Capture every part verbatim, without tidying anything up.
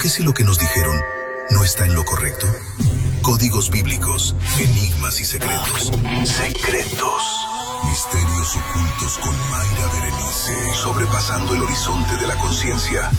¿Qué si lo que nos dijeron no está en lo correcto? Códigos bíblicos, enigmas y secretos. Secretos. Misterios ocultos con Mayra Berenice. Sobrepasando el horizonte de la conciencia.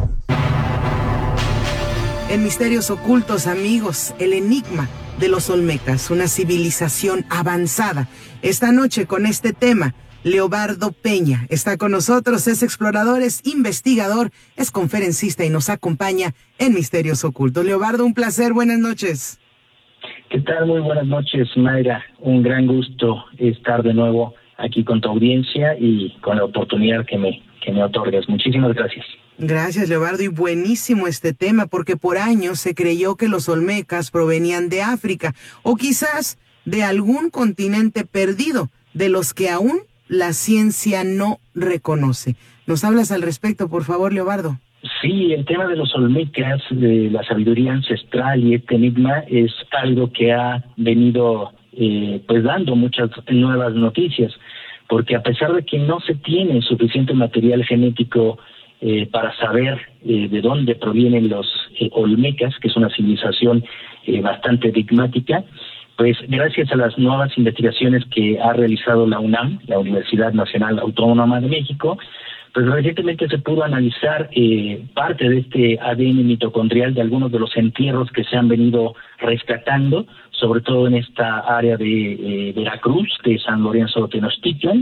En Misterios Ocultos, amigos, el enigma de los Olmecas, una civilización avanzada. Esta noche con este tema, Leobardo Peña está con nosotros, es explorador, es investigador, es conferencista y nos acompaña en Misterios Ocultos. Leobardo, un placer, buenas noches. ¿Qué tal? Muy buenas noches, Mayra. Un gran gusto estar de nuevo aquí con tu audiencia y con la oportunidad que me, que me otorgas. Muchísimas gracias. Gracias, Leobardo, y buenísimo este tema, porque por años se creyó que los olmecas provenían de África, o quizás de algún continente perdido, de los que aún la ciencia no reconoce. ¿Nos hablas al respecto, por favor, Leobardo? Sí, el tema de los olmecas, de la sabiduría ancestral y este enigma es algo que ha venido eh, pues dando muchas nuevas noticias, porque a pesar de que no se tiene suficiente material genético eh, para saber eh, de dónde provienen los eh, olmecas, que es una civilización eh, bastante enigmática, pues gracias a las nuevas investigaciones que ha realizado la UNAM, la Universidad Nacional Autónoma de México, pues recientemente se pudo analizar eh, parte de este A D N mitocondrial de algunos de los entierros que se han venido rescatando, sobre todo en esta área de eh, Veracruz, de San Lorenzo Tenochtitlan,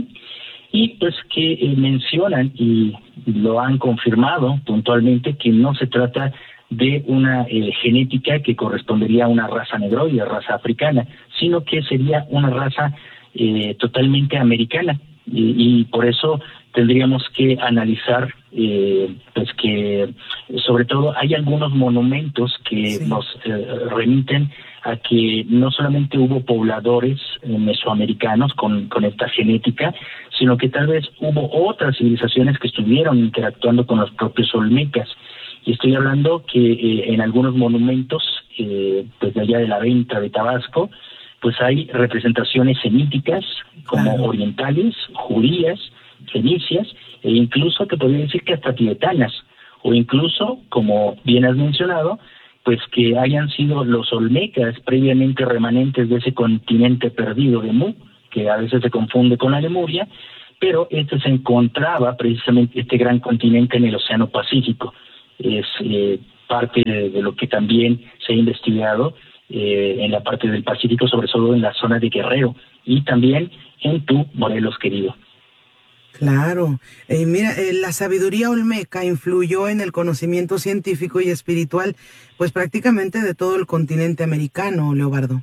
y pues que eh, mencionan y lo han confirmado puntualmente que no se trata de una eh, genética que correspondería a una raza negroide, raza africana, sino que sería una raza eh, totalmente americana. Y, y por eso tendríamos que analizar, eh, pues que sobre todo hay algunos monumentos que sí. nos eh, remiten a que no solamente hubo pobladores eh, mesoamericanos con, con esta genética, sino que tal vez hubo otras civilizaciones que estuvieron interactuando con los propios olmecas. Y estoy hablando que eh, en algunos monumentos, eh, pues de allá de la Venta de Tabasco, pues hay representaciones semíticas, como claro. orientales, judías, fenicias, e incluso te podría decir que hasta tibetanas, o incluso, como bien has mencionado, pues que hayan sido los olmecas previamente remanentes de ese continente perdido de Mu, que a veces se confunde con la Lemuria, pero este se encontraba precisamente este gran continente en el Océano Pacífico. Es eh, parte de, de lo que también se ha investigado eh, en la parte del Pacífico, sobre todo en la zona de Guerrero, y también en tu Morelos querido. Claro. Eh, mira, eh, la sabiduría olmeca influyó en el conocimiento científico y espiritual, pues prácticamente de todo el continente americano, Leobardo.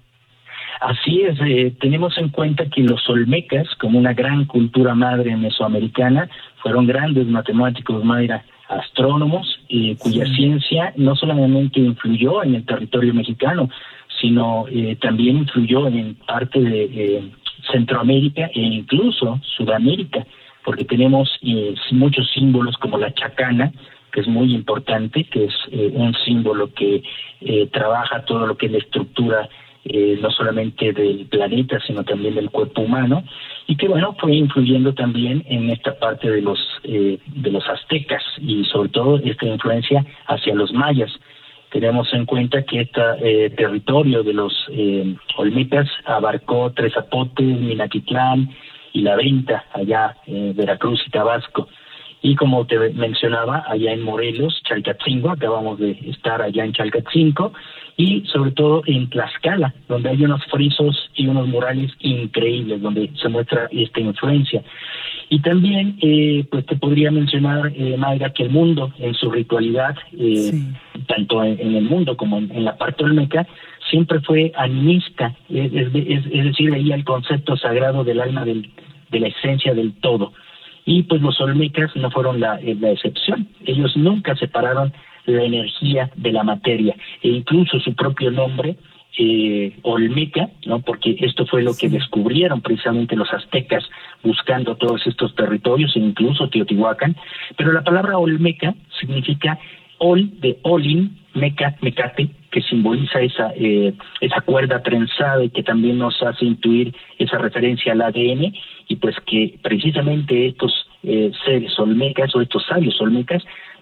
Así es, eh, tenemos en cuenta que los olmecas, como una gran cultura madre mesoamericana, fueron grandes matemáticos, Mayra, astrónomos, eh, cuya sí. ciencia no solamente influyó en el territorio mexicano, sino eh, también influyó en parte de eh, Centroamérica e incluso Sudamérica, porque tenemos eh, muchos símbolos como la chacana, que es muy importante, que es eh, un símbolo que eh, trabaja todo lo que es la estructura eh, no solamente del planeta, sino también del cuerpo humano, y que bueno, fue influyendo también en esta parte de los eh, de los aztecas, y sobre todo esta influencia hacia los mayas. Tenemos en cuenta que este eh, territorio de los eh, olmecas abarcó Tres Zapotes, Minatitlán y La Venta, allá en eh, Veracruz y Tabasco. Y como te mencionaba, allá en Morelos, Chalcatzingo, acabamos de estar allá en Chalcatzingo, y sobre todo en Tlaxcala, donde hay unos frisos y unos murales increíbles, donde se muestra esta influencia. Y también, eh, pues te podría mencionar, eh, Mayra, que el mundo en su ritualidad, eh, sí. tanto en, en el mundo como en, en la parte olmeca, siempre fue animista, es, es, es, es decir, veía el concepto sagrado del alma, del, de la esencia del todo. Y pues los olmecas no fueron la, la excepción. Ellos nunca separaron la energía de la materia, e incluso su propio nombre, eh, Olmeca, ¿no? Porque esto fue lo que descubrieron precisamente los aztecas buscando todos estos territorios, e incluso Teotihuacán. Pero la palabra Olmeca significa Ol de Olin, Meca, Mecate, que simboliza esa eh, esa cuerda trenzada y que también nos hace intuir esa referencia al A D N, y pues que precisamente estos eh, seres olmecas o estos sabios olmecas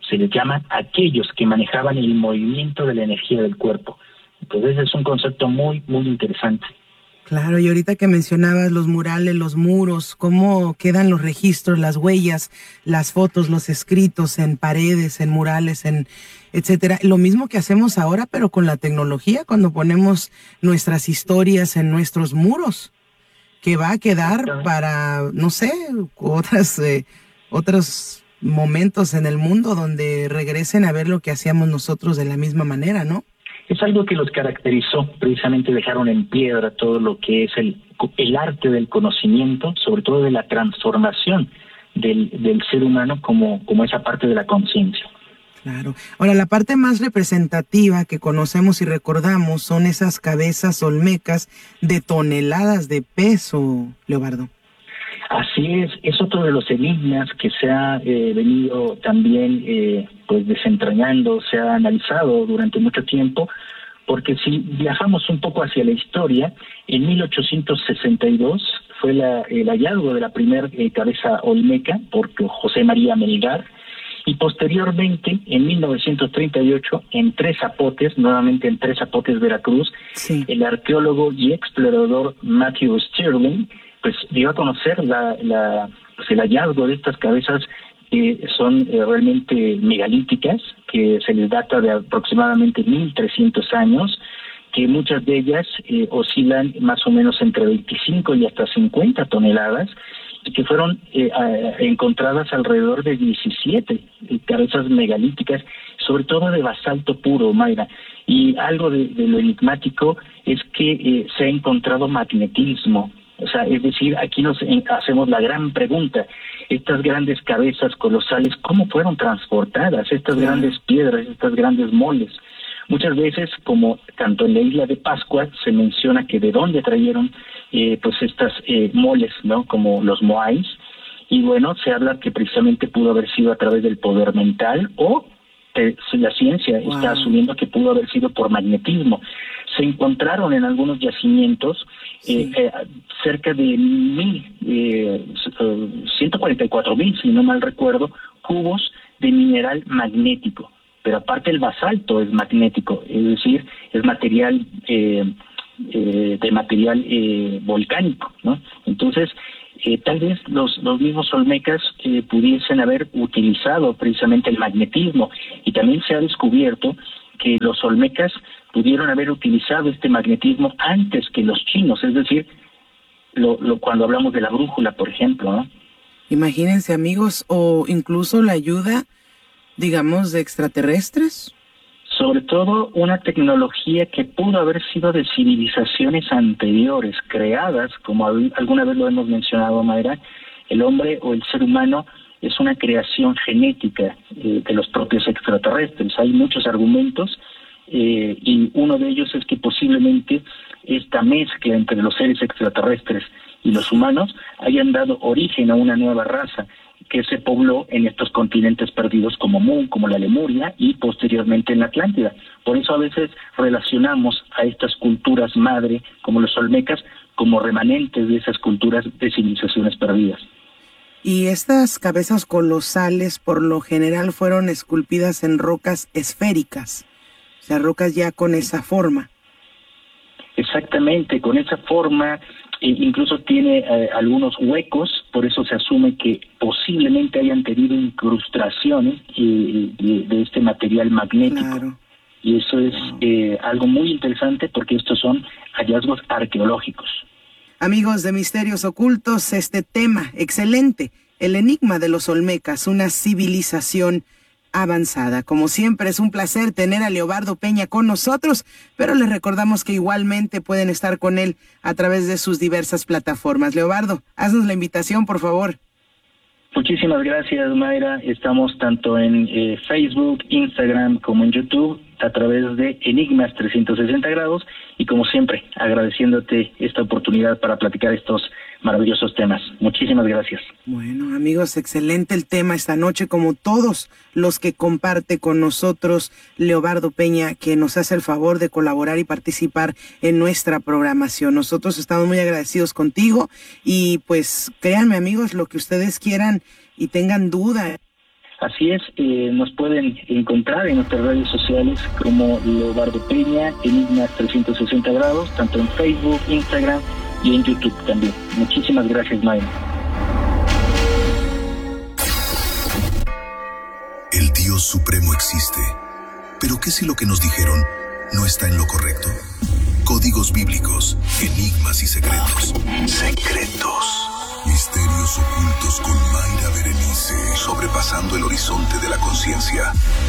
se les llama aquellos que manejaban el movimiento de la energía del cuerpo. Entonces es un concepto muy, muy interesante. Claro, y ahorita que mencionabas los murales, los muros, cómo quedan los registros, las huellas, las fotos, los escritos en paredes, en murales, en etcétera. Lo mismo que hacemos ahora, pero con la tecnología, cuando ponemos nuestras historias en nuestros muros, que va a quedar para, no sé, otras, eh, otros momentos en el mundo donde regresen a ver lo que hacíamos nosotros de la misma manera, ¿no? Es algo que los caracterizó, precisamente dejaron en piedra todo lo que es el, el arte del conocimiento, sobre todo de la transformación del, del ser humano como, como esa parte de la conciencia. Claro. Ahora, la parte más representativa que conocemos y recordamos son esas cabezas olmecas de toneladas de peso, Leobardo. Así es, es otro de los enigmas que se ha eh, venido también eh, pues desentrañando, se ha analizado durante mucho tiempo, porque si viajamos un poco hacia la historia, en mil ochocientos sesenta y dos fue la, el hallazgo de la primera eh, cabeza olmeca por José María Melgar, y posteriormente, en mil novecientos treinta y ocho, en Tres Zapotes, nuevamente en Tres Zapotes, Veracruz, sí. el arqueólogo y explorador Matthew Stirling pues dio a conocer la, la, pues, el hallazgo de estas cabezas que son eh, realmente megalíticas, que se les data de aproximadamente mil trescientos años, que muchas de ellas eh, oscilan más o menos entre veinticinco y hasta cincuenta toneladas, y que fueron eh, a, encontradas alrededor de diecisiete eh, cabezas megalíticas, sobre todo de basalto puro, Mayra. Y algo de, de lo enigmático es que eh, se ha encontrado magnetismo. O sea, es decir, aquí nos hacemos la gran pregunta, estas grandes cabezas colosales, ¿cómo fueron transportadas? Estas yeah. grandes piedras, estas grandes moles. Muchas veces, como tanto en la isla de Pascua, se menciona que de dónde trajeron eh, pues estas eh, moles, ¿no? Como los moais, y bueno, se habla que precisamente pudo haber sido a través del poder mental, o eh, la ciencia wow. está asumiendo que pudo haber sido por magnetismo. Se encontraron en algunos yacimientos sí. eh, eh, cerca de mil, eh, ciento cuarenta y cuatro mil, si no mal recuerdo, cubos de mineral magnético. Pero aparte el basalto es magnético, es decir, es material eh, eh, de material eh, volcánico, ¿no? Entonces, eh, tal vez los, los mismos olmecas eh, pudiesen haber utilizado precisamente el magnetismo, y también se ha descubierto que los olmecas pudieron haber utilizado este magnetismo antes que los chinos, es decir, lo, lo, cuando hablamos de la brújula, por ejemplo, ¿no? Imagínense, amigos, o incluso la ayuda, digamos, de extraterrestres. Sobre todo una tecnología que pudo haber sido de civilizaciones anteriores, creadas, como alguna vez lo hemos mencionado, Mayra, el hombre o el ser humano es una creación genética eh, de los propios extraterrestres. Hay muchos argumentos eh, y uno de ellos es que posiblemente esta mezcla entre los seres extraterrestres y los humanos hayan dado origen a una nueva raza que se pobló en estos continentes perdidos como Mu, como la Lemuria y posteriormente en la Atlántida. Por eso a veces relacionamos a estas culturas madre, como los olmecas, como remanentes de esas culturas de civilizaciones perdidas. Y estas cabezas colosales por lo general fueron esculpidas en rocas esféricas, o sea, rocas ya con esa forma. Exactamente, con esa forma, e incluso tiene eh, algunos huecos, por eso se asume que posiblemente hayan tenido incrustaciones eh, de, de este material magnético. Claro. Y eso es eh, algo muy interesante porque estos son hallazgos arqueológicos. Amigos de Misterios Ocultos, este tema excelente, el enigma de los olmecas, una civilización avanzada. Como siempre, es un placer tener a Leobardo Peña con nosotros, pero les recordamos que igualmente pueden estar con él a través de sus diversas plataformas. Leobardo, haznos la invitación, por favor. Muchísimas gracias, Mayra. Estamos tanto en eh, Facebook, Instagram como en YouTube a través de Enigmas trescientos sesenta grados y como siempre agradeciéndote esta oportunidad para platicar estos maravillosos temas. Muchísimas gracias. Bueno, amigos, excelente el tema esta noche, como todos los que comparte con nosotros Leobardo Peña, que nos hace el favor de colaborar y participar en nuestra programación. Nosotros estamos muy agradecidos contigo y pues créanme, amigos, lo que ustedes quieran y tengan duda. Así es, eh, nos pueden encontrar en nuestras redes sociales como Leobardo Peña, Enigmas trescientos sesenta grados, tanto en Facebook, Instagram y en YouTube también. Muchísimas gracias, Mayra. El Dios Supremo existe, pero ¿qué si lo que nos dijeron no está en lo correcto? Códigos bíblicos, enigmas y secretos. Secretos. Misterios ocultos con Mayra Berenice, sobrepasando el horizonte de la conciencia.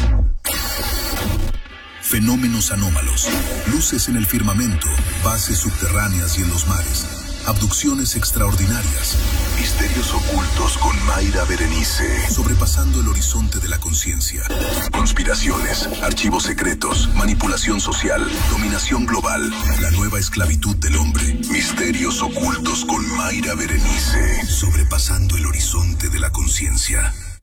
Fenómenos anómalos, luces en el firmamento, bases subterráneas y en los mares, abducciones extraordinarias, misterios ocultos con Mayra Berenice, sobrepasando el horizonte de la conciencia. Conspiraciones, archivos secretos, manipulación social, dominación global, la nueva esclavitud del hombre, misterios ocultos con Mayra Berenice, sobrepasando el horizonte de la conciencia.